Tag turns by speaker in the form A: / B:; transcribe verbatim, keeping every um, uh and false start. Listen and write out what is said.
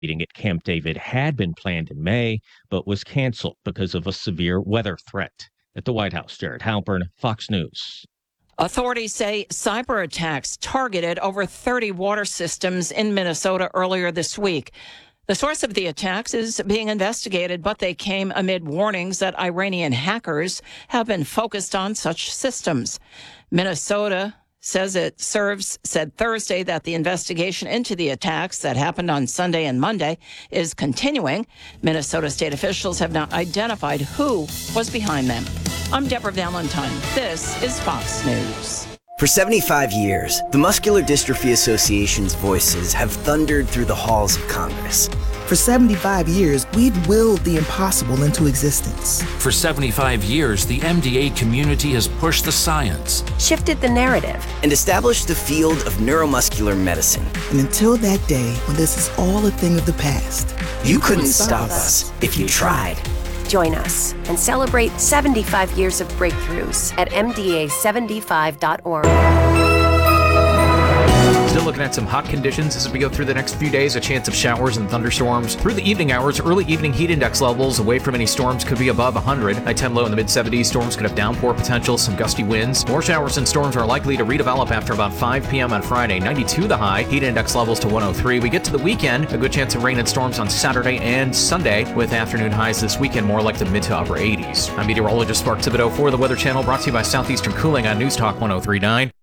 A: meeting at Camp David had been planned in May, but was canceled because of a severe weather threat. At the White House, Jared Halpern, Fox News.
B: Authorities say cyber attacks targeted over thirty water systems in Minnesota earlier this week. The source of the attacks is being investigated, but they came amid warnings that Iranian hackers have been focused on such systems. Minnesota says it serves said Thursday that the investigation into the attacks that happened on Sunday and Monday is continuing. Minnesota state officials have not identified who was behind them. I'm Deborah Valentine. This is Fox News.
C: For seventy-five years, the Muscular Dystrophy Association's voices have thundered through the halls of Congress.
D: For seventy-five years, we've willed the impossible into existence.
E: For seventy-five years, the M D A community has pushed the science,
F: shifted the narrative,
C: and established the field of neuromuscular medicine.
D: And until that day when this is all a thing of the past,
C: you, you couldn't stop us if you tried.
F: Join us and celebrate seventy-five years of breakthroughs at M D A seventy-five dot org.
G: Still looking at some hot conditions as we go through the next few days. A chance of showers and thunderstorms. Through the evening hours, early evening heat index levels away from any storms could be above one hundred. Nighttime low in the mid seventies. Storms could have downpour potential, some gusty winds. More showers and storms are likely to redevelop after about five p.m. on Friday. ninety-two the high. Heat index levels to one oh three. We get to the weekend. A good chance of rain and storms on Saturday and Sunday, with afternoon highs this weekend more like the mid to upper eighties. I'm meteorologist Mark Thibodeau for the Weather Channel, brought to you by Southeastern Cooling on News Talk one oh three point nine.